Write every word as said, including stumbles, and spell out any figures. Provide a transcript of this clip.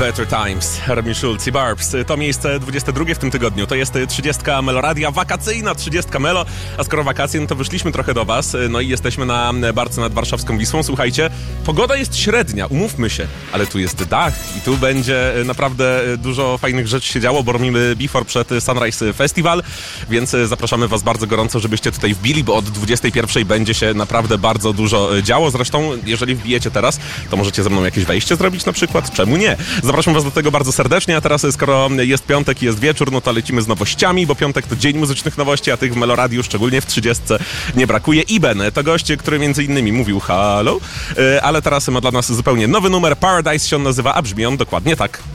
Better Times, Robin Schulz i Barbs. To miejsce dwudzieste drugie w tym tygodniu. To jest trzydziestka Meloradia, wakacyjna trzydziestka Melo. A skoro wakacje, no to wyszliśmy trochę do was. No i jesteśmy na barce nad warszawską Wisłą. Słuchajcie, pogoda jest średnia, umówmy się, ale tu jest dach i tu będzie naprawdę dużo fajnych rzeczy się działo, bo robimy before przed Sunrise Festival, więc zapraszamy was bardzo gorąco, żebyście tutaj wbili, bo od dwudziestej pierwszej będzie się naprawdę bardzo dużo działo. Zresztą, jeżeli wbijecie teraz, to możecie ze mną jakieś wejście zrobić na przykład. Czemu nie? Zapraszam was do tego bardzo serdecznie, a teraz skoro jest piątek i jest wieczór, no to lecimy z nowościami, bo piątek to dzień muzycznych nowości, a tych w Meloradiu, szczególnie w trzydziestce, nie brakuje. Iben to gość, który między innymi mówił halo, ale teraz ma dla nas zupełnie nowy numer. Paradise się on nazywa, a brzmi on dokładnie tak.